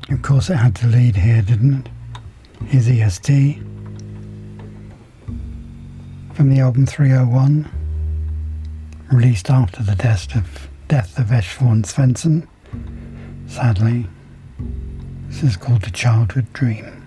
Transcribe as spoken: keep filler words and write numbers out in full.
Of course it had to lead here, didn't it? Here's E S T from the album three oh one, released after the death of, death of Eschborn Svensson, sadly. This is called A Childhood Dream.